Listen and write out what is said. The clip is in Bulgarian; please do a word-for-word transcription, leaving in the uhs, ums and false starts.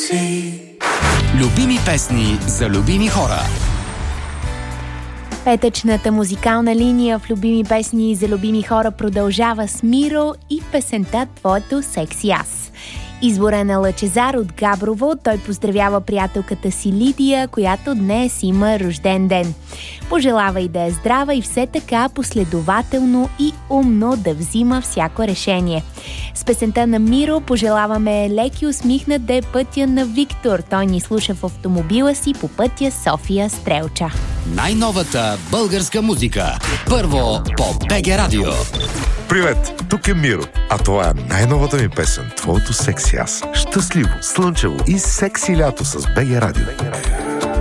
си. Любими песни за любими хора. Петъчната музикална линия в любими песни за любими хора продължава с Миро и песента "Твоето секси аз". Избора на Лъчезар от Габрово. Той поздравява приятелката си Лидия, която днес има рожден ден. Пожелава и да е здрава и все така последователно и умно да взима всяко решение. С песента на Миро пожелаваме леки усмихнат да е пътя на Виктор. Той ни слуша в автомобила си по пътя София-Стрелча. Най-новата българска музика. Първо по БГ Радио. Привет, тук е Миро, а това е най-новата ми песен "Твоето секси аз". Щастливо, слънчево и секси лято с БГ Радио.